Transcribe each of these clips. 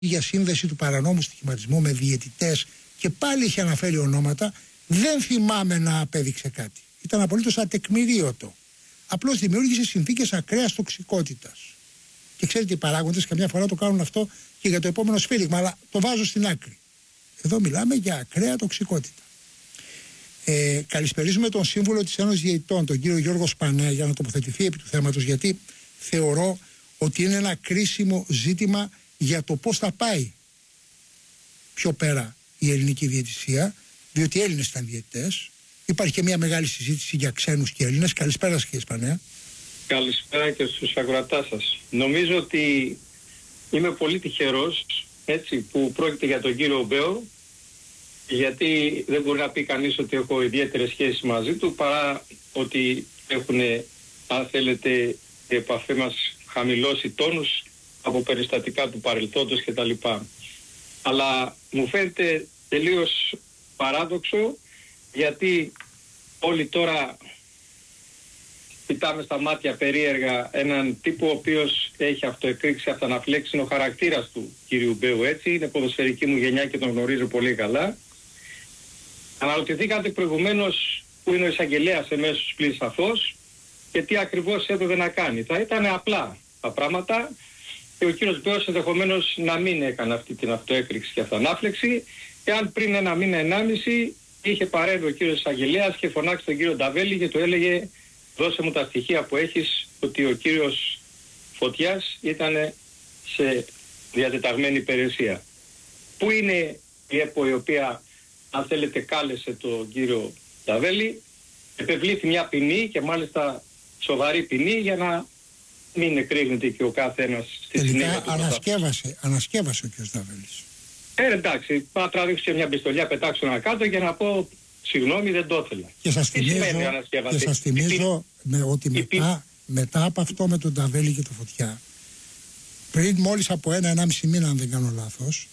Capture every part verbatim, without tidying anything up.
για σύνδεση του παρανόμου στοιχηματισμού με διαιτητές και πάλι είχε αναφέρει ονόματα, δεν θυμάμαι να απέδειξε κάτι. Ήταν απολύτως ατεκμηρίωτο. Απλώς δημιούργησε συνθήκες ακραίας τοξικότητας. Και ξέρετε, οι παράγοντες καμιά φορά το κάνουν αυτό και για το επόμενο σφύριγμα, αλλά το βάζω στην άκρη. Εδώ μιλάμε για ακραία τοξικότητα. Ε, καλησπερίζουμε τον σύμβουλο της Ένωσης Διαιτητών, τον κύριο Γιώργο Σπανέα, για να τοποθετηθεί επί του θέματος, γιατί θεωρώ ότι είναι ένα κρίσιμο ζήτημα για το πώς θα πάει πιο πέρα η ελληνική διαιτησία, διότι Έλληνες ήταν διαιτητές. Υπάρχει και μια μεγάλη συζήτηση για ξένους και Έλληνες. Καλησπέρα σας, κύριε Σπανέα. Καλησπέρα και στους ακροατάς σας. Νομίζω ότι είμαι πολύ τυχερός, έτσι, που πρόκειται για τον κύριο Μπέο, γιατί δεν μπορεί να πει κανείς ότι έχω ιδιαίτερες σχέσεις μαζί του, παρά ότι έχουν, αν θέλετε, η επαφή μας χαμηλώσει τόνους από περιστατικά του παρελθόντος κτλ. Αλλά μου φαίνεται τελείως παράδοξο, γιατί όλοι τώρα κοιτάμε στα μάτια περίεργα έναν τύπο ο οποίος έχει αυτοεκρήξει, αυτοαναφλέξει, είναι ο χαρακτήρας του κύριου Μπέου, έτσι, είναι ποδοσφαιρική μου γενιά και τον γνωρίζω πολύ καλά. Αναρωτηθήκατε προηγουμένως που είναι ο εισαγγελέας εμέσως πλην σαφώς και τι ακριβώς έπρεπε να κάνει. Θα ήταν απλά τα πράγματα και ο κύριος Μπέος ενδεχομένως να μην έκανε αυτή την αυτοέκρηξη και αυτοανάφλεξη, εάν πριν ένα μήνα ενάμιση είχε παρέμβει ο κύριος εισαγγελέας και φωνάξει τον κύριο Νταβέλη και του έλεγε: δώσε μου τα στοιχεία που έχεις ότι ο κύριος Φωτιάς ήταν σε διατεταγμένη υπηρεσία. Πού είναι η ΕΠΟ η οποία, αν θέλετε, κάλεσε τον κύριο Νταβέλη, επευλήθη μια ποινή και μάλιστα σοβαρή ποινή για να μην εκρήγνεται και ο κάθε ένας στη συνέχεια του. Ανασκεύασε, ανασκεύασε ο κύριος Νταβέλης. Ε, εντάξει, να τραβήξω και μια πιστολιά, πετάξω ένα κάτω για να πω συγγνώμη, δεν το ήθελα. Και σας θυμίζω, και σας θυμίζω με, ότι μετά, μετά από αυτό με τον Νταβέλη και το Φωτιά, πριν μόλις από ένα-ενάμιση μήνα, αν δεν κάνω λάθος,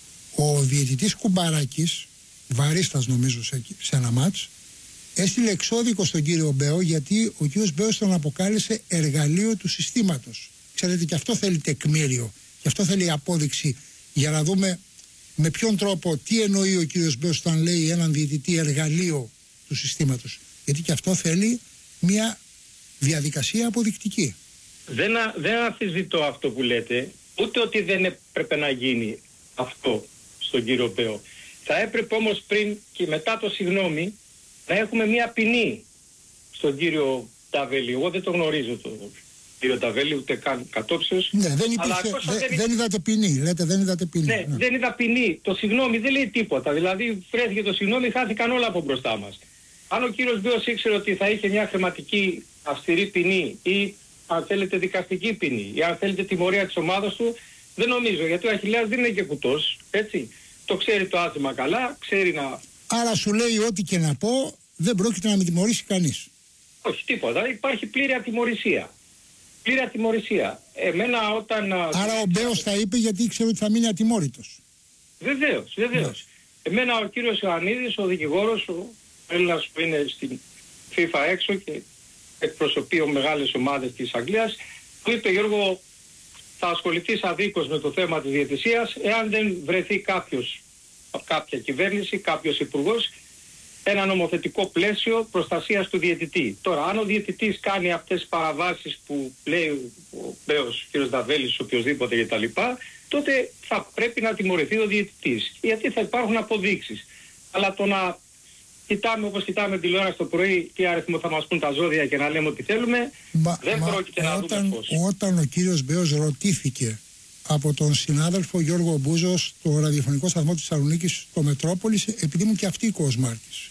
ο διαιτητής Κουμπαράκης, βαρίστας νομίζω σε, σε ένα μάτς, έστειλε εξώδικο στον κύριο Μπέο, γιατί ο κύριος Μπέος τον αποκάλεσε εργαλείο του συστήματος. Ξέρετε, και αυτό θέλει τεκμήριο, και αυτό θέλει απόδειξη για να δούμε με ποιον τρόπο, τι εννοεί ο κύριος Μπέος όταν λέει έναν διαιτητή εργαλείο του συστήματος. Γιατί και αυτό θέλει μια διαδικασία αποδεικτική. Δεν, α, δεν αμφισβητώ αυτό που λέτε, ούτε ότι δεν έπρεπε να γίνει αυτό στον κύριο Μπέο. Θα έπρεπε όμως πριν και μετά το συγγνώμη να έχουμε μια ποινή στον κύριο Νταβέλη. Εγώ δεν το γνωρίζω τον κύριο Νταβέλη, ούτε καν κατόψεως. Ναι, δεν, υπήρχε, δε, δεν, δεν είδατε ποινή, λέτε, δεν είδατε ποινή. Ναι, ναι, δεν είδα ποινή. Το συγγνώμη δεν λέει τίποτα. Δηλαδή βρέθηκε το συγγνώμη, χάθηκαν όλα από μπροστά μας. Αν ο κύριος Μπέος ήξερε ότι θα είχε μια χρηματική αυστηρή ποινή ή αν θέλετε δικαστική ποινή ή αν θέλετε τιμωρία της ομάδας του, δεν νομίζω, γιατί ο Αχιλλέας δεν είναι και κουτός, έτσι. Το ξέρει το άθλημα καλά, ξέρει να... Άρα σου λέει ό,τι και να πω, δεν πρόκειται να με τιμωρήσει κανείς. Όχι, τίποτα. Υπάρχει πλήρη ατιμωρησία. Πλήρη ατιμωρησία. Εμένα όταν... Άρα ο Μπέος θα είπε γιατί ήξερε ότι θα μείνει ατιμόρυτος. Βεβαίως, βεβαίως. Εμένα ο κύριος Ιωαννίδης, ο δικηγόρος, ο Έλληνας που είναι στην FIFA έξω και εκπροσωπεί μεγάλες ομάδες της Αγγλίας, του είπε: Γιώργο, θα ασχοληθείς αδίκως με το θέμα της διαιτησίας εάν δεν βρεθεί κάποιος, κάποια κυβέρνηση, κάποιος υπουργός, ένα νομοθετικό πλαίσιο προστασίας του διαιτητή. Τώρα, αν ο διαιτητής κάνει αυτές τις παραβάσεις που λέει ο Μπέος, ο κ. Νταβέλης, οποιοδήποτε κτλ., τότε θα πρέπει να τιμωρηθεί ο διαιτητής. Γιατί θα υπάρχουν αποδείξεις. Αλλά το να κοιτάμε όπως κοιτάμε τηλεόραση το πρωί, τι αριθμό θα μας πούν τα ζώδια και να λέμε ό,τι θέλουμε, μα, δεν μα, πρόκειται να όταν, δούμε πώς. Όταν ο κύριος Μπέος ρωτήθηκε από τον συνάδελφο Γιώργο Μπούζο στο ραδιοφωνικό σταθμό της Θεσσαλονίκης, το Μετρόπολης, επειδή μου και αυτή η κοσμάρτης,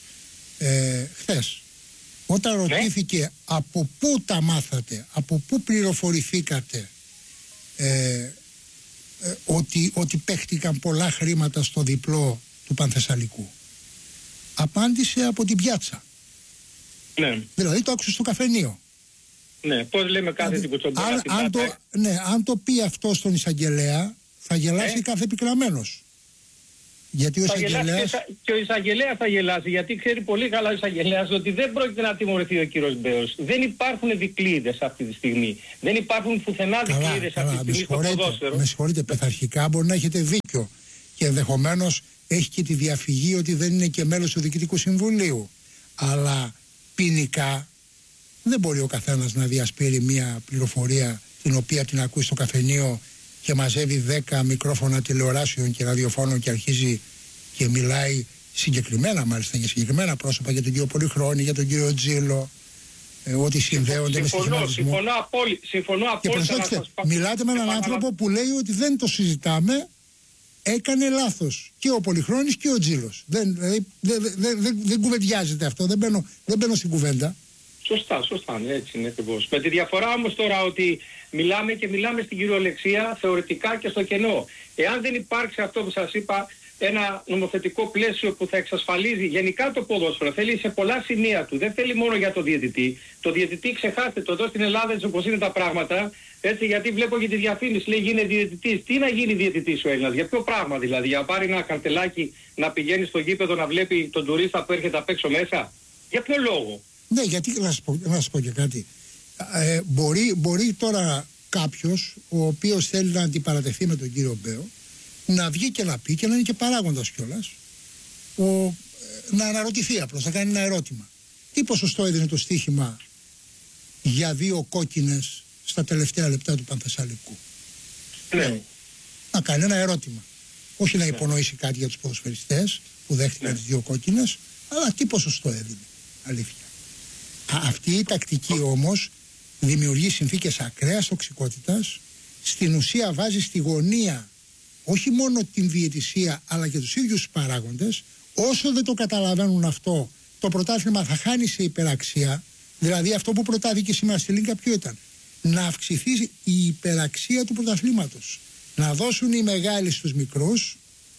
ε, χθες, όταν ρωτήθηκε ναι. από πού τα μάθατε, από πού πληροφορηθήκατε ε, ε, ότι, ότι παίχτηκαν πολλά χρήματα στο διπλό του Πανθεσσαλικού, απάντησε από την πιάτσα. Ναι. Δηλαδή το άκουσε στο καφενείο. Ναι, πώς λέμε κάθε την κουτσομπόρα αν, στην αν, το, ναι, αν το πει αυτό στον εισαγγελέα, θα γελάσει ναι. κάθε επικραμμένος. Γιατί ο εισαγγελέας... Και, και ο εισαγγελέας θα γελάσει, γιατί ξέρει πολύ καλά ο εισαγγελέας ότι δεν πρόκειται να τιμωρηθεί ο κύριος Μπέος. Δεν υπάρχουν δικλείδες αυτή τη στιγμή. Δεν υπάρχουν πουθενά δικλείδες αυτή τη στιγμή στο ποδόσφαιρο. Με συγχωρείτε, πειθαρχικά μπορεί να έχετε δίκιο. Και ενδεχομένως έχει και τη διαφυγή ότι δεν είναι και μέλος του Διοικητικού Συμβουλίου. Αλλά ποινικά δεν μπορεί ο καθένας να διασπείρει μια πληροφορία την οποία την ακούει στο καφενείο και μαζεύει δέκα μικρόφωνα τηλεοράσεων και ραδιοφώνων και αρχίζει και μιλάει συγκεκριμένα, μάλιστα για συγκεκριμένα πρόσωπα, για τον κύριο Πολυχρόνη, για τον κύριο Τζίλο, ε, ότι συνδέονται με στοιχηματισμό. Συμφωνώ απόλυτα. Συμφωνώ απόλυτα. Και μιλάτε με έναν άνθρωπο που λέει ότι δεν το συζητάμε, έκανε λάθος και ο Πολυχρόνης και ο Τζίλος. Δεν, δεν, δεν, δεν, δεν, δεν κουβεντιάζεται αυτό, δεν μπαίνω, δεν μπαίνω στην κουβέντα. Σωστά, σωστά, ναι, έτσι είναι ακριβώς. Με τη διαφορά όμως τώρα ότι μιλάμε και μιλάμε στην κυριολεξία θεωρητικά και στο κενό. Εάν δεν υπάρξει αυτό που σας είπα, ένα νομοθετικό πλαίσιο που θα εξασφαλίζει γενικά το ποδόσφαιρο, θέλει σε πολλά σημεία του, δεν θέλει μόνο για το διαιτητή. Το διαιτητή ξεχάστε το, εδώ στην Ελλάδα έτσι όπως είναι τα πράγματα, έτσι, γιατί βλέπω και τη διαφήμιση, λέει γίνει διαιτητής. Τι να γίνει διαιτητής ο Έλληνας, για ποιο πράγμα δηλαδή, για να πάρει ένα καρτελάκι να πηγαίνει στο γήπεδο να βλέπει τον τουρίστα που έρχεται απ' έξω μέσα, για ποιο λόγο? Ναι, γιατί να σας πω, να σας πω και κάτι. Ε, μπορεί, μπορεί τώρα κάποιος ο οποίος θέλει να αντιπαρατεθεί με τον κύριο Μπέο να βγει και να πει, και να είναι και παράγοντας κιόλας, ο, ε, να αναρωτηθεί απλώς, να κάνει ένα ερώτημα. Τι ποσοστό έδινε το στοίχημα για δύο κόκκινες στα τελευταία λεπτά του Πανθεσσαλικού? Ναι. Ε, να κάνει ένα ερώτημα. Όχι να υπονοήσει κάτι για τους ποδοσφαιριστές που δέχτηκαν ναι. τις δύο κόκκινες, αλλά τι ποσοστό έδινε, αλήθεια. Αυτή η τακτική όμως δημιουργεί συνθήκες ακραίας τοξικότητας, στην ουσία βάζει στη γωνία όχι μόνο την διαιτησία αλλά και τους ίδιους παράγοντες. Όσο δεν το καταλαβαίνουν αυτό, το πρωτάθλημα θα χάνει σε υπεραξία. Δηλαδή αυτό που προτάθηκε σήμερα στη Λίγκα ποιο ήταν? Να αυξηθεί η υπεραξία του πρωταθλήματος, να δώσουν οι μεγάλοι στους μικρούς,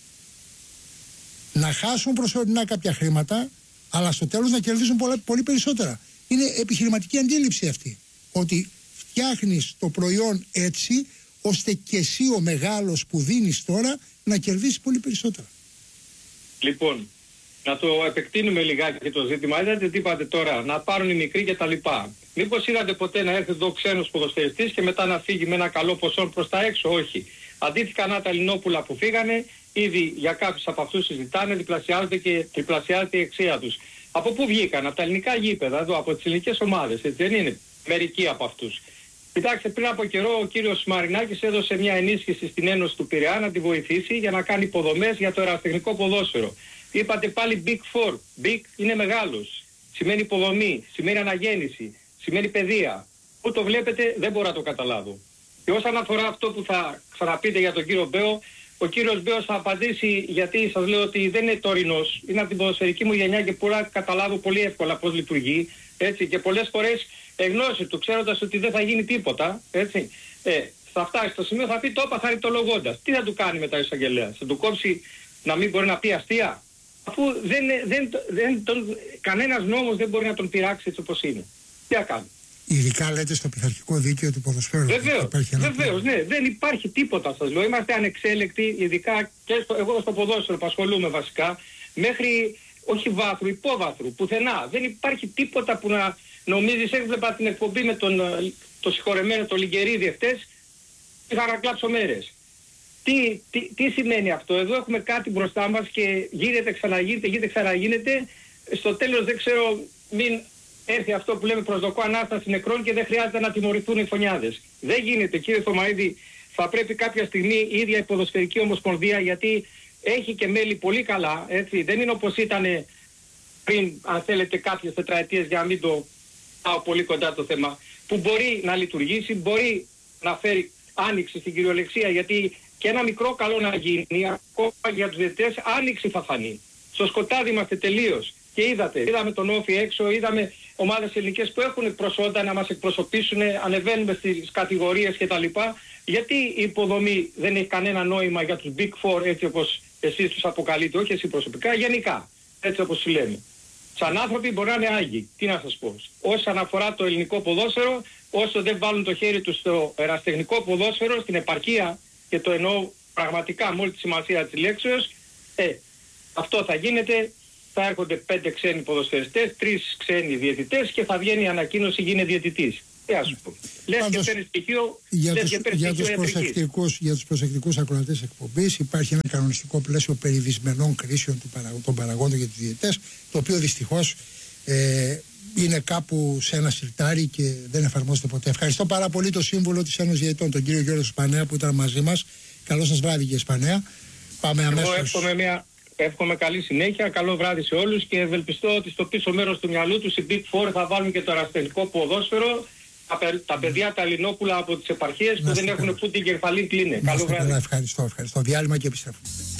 να χάσουν προσωρινά κάποια χρήματα, αλλά στο τέλος να κερδίσουν πολλά, πολύ περισσότερα. Είναι επιχειρηματική αντίληψη αυτή, ότι φτιάχνεις το προϊόν έτσι ώστε και εσύ ο μεγάλος που δίνεις τώρα να κερδίσεις πολύ περισσότερα. Λοιπόν, να το επεκτείνουμε λιγάκι το ζήτημα. Είδατε τι είπατε τώρα, να πάρουν οι μικροί και τα λοιπά. Μήπως είδατε ποτέ να έρθει εδώ ξένος ποδοσφαιριστής και μετά να φύγει με ένα καλό ποσό προς τα έξω? Όχι. Αντίθετα, τα Ελληνόπουλα που φύγανε, ήδη για κάποιους από αυτούς συζητάνε, διπλασιάζονται και τριπλασιάζεται η αξία τους. Από πού βγήκαν? Από τα ελληνικά γήπεδα, εδώ, από τις ελληνικές ομάδες, έτσι δεν είναι? Μερικοί από αυτούς. Κοιτάξτε, πριν από καιρό ο κύριος Μαρινάκης έδωσε μια ενίσχυση στην Ένωση του Πειραιά να τη βοηθήσει για να κάνει υποδομές για το ερασιτεχνικό ποδόσφαιρο. Είπατε πάλι Big Four. Big είναι μεγάλος. Σημαίνει υποδομή, σημαίνει αναγέννηση, σημαίνει παιδεία. Πού το βλέπετε δεν μπορώ να το καταλάβω. Και όσον αφορά αυτό που θα ξαναπείτε για τον κύριο Μπέο, ο κύριος Μπέος θα απαντήσει, γιατί σας λέω ότι δεν είναι τωρινός. Είναι από την ποδοσφαιρική μου γενιά και μπορώ να καταλάβω πολύ εύκολα πώς λειτουργεί. Έτσι, και πολλές φορές εγνώση του, ξέροντας ότι δεν θα γίνει τίποτα, έτσι, ε, θα φτάσει στο σημείο, θα πει το είπα χαριτολογώντας. Τι θα του κάνει μετά ο εισαγγελέας? Θα του κόψει να μην μπορεί να πει αστεία? Αφού δεν, δεν, δεν, τον, κανένας νόμος δεν μπορεί να τον πειράξει έτσι όπως είναι. Τι θα κάνει? Ειδικά λέτε στο πειθαρχικό δίκαιο του ποδοσφαίρου. Βεβαίως, βεβαίως, ναι, δεν υπάρχει τίποτα σας λέω. Είμαστε ανεξέλεκτοι, ειδικά και στο, εγώ στο ποδόσφαιρο που ασχολούμαι βασικά, μέχρι όχι βάθρου, υπόβαθρου, πουθενά. Δεν υπάρχει τίποτα που να νομίζεις. Έβλεπα την εκπομπή με τον το συγχωρεμένο τον Λιγκερίδη εχθές, είχα να κλάψω μέρες. Τι, τι, τι σημαίνει αυτό? Εδώ έχουμε κάτι μπροστά μας και γίνεται, ξαναγίνεται, γίνεται, ξαναγίνεται. Στο τέλος δεν ξέρω, μην έρθει αυτό που λέμε προσδοκώ ανάσταση νεκρών και δεν χρειάζεται να τιμωρηθούν οι φωνιάδες. Δεν γίνεται, κύριε Θωμαΐδη. Θα πρέπει κάποια στιγμή η ίδια η Ποδοσφαιρική Ομοσπονδία, γιατί έχει και μέλη πολύ καλά, έτσι, δεν είναι όπως ήταν πριν, αν θέλετε, κάποιες τετραετίες, για να μην το πάω πολύ κοντά το θέμα, που μπορεί να λειτουργήσει, μπορεί να φέρει άνοιξη στην κυριολεξία, γιατί και ένα μικρό καλό να γίνει, ακόμα για τους διαιτητές, άνοιξη θα φανεί. Στο σκοτάδι είμαστε τελείως. Και είδατε, είδαμε τον Όφη έξω, είδαμε ομάδες ελληνικές που έχουν προσόντα να μας εκπροσωπήσουν, ανεβαίνουμε στις κατηγορίες κτλ. Γιατί η υποδομή δεν έχει κανένα νόημα για τους Big Four, έτσι όπως εσείς τους αποκαλείτε, όχι εσύ προσωπικά, γενικά, έτσι όπως σου λέμε. Σαν άνθρωποι μπορεί να είναι άγιοι, τι να σας πω. Όσον αφορά το ελληνικό ποδόσφαιρο, όσο δεν βάλουν το χέρι τους στο ερασιτεχνικό ποδόσφαιρο, στην επαρκεία, και το εννοώ πραγματικά με όλη τη σημασία της λέξεως, Ε, αυτό θα γίνεται, θα έρχονται πέντε ξένοι ποδοσφαιριστές, τρεις ξένοι διαιτητές και θα βγαίνει η ανακοίνωση γίνεται διαιτητής. Τι ας σου πω. Λες Πάντως, και παίρνει στοιχείο, για λες τους, και παίρνει για στοιχείο τους προσεκτικούς, για τους προσεκτικούς ακροατές εκπομπής υπάρχει ένα κανονιστικό πλαίσιο περιδυσμενών κρίσεων του παραγ, των παραγόντων για τους διαιτητές, το οποίο δυστυχώς ε, είναι κάπου σε ένα σιρτάρι και δεν εφαρμόζεται ποτέ. Ευχαριστώ πάρα πολύ τον σύμβουλο της Ένωσης Διαιτητών, τον κύριο Γιώργο Σπανέα, που ήταν μαζί μας. Καλό σας βράδυ, κύριε Σπανέα. Πάμε αμέσως. Εγώ εύχομαι, μια, εύχομαι καλή συνέχεια, καλό βράδυ σε όλους και ευελπιστώ ότι στο πίσω μέρος του μυαλού τους οι Big Four θα βάλουν και το αραστενικό ποδόσφαιρο, τα, τα παιδιά τα Λινόπουλα από τις επαρχίες που δεν έχουν που την κεφαλή κλείνε. Καλό βράδυ. Ευχαριστώ, ευχαριστώ. Διάλειμμα και επιστρέφουμε.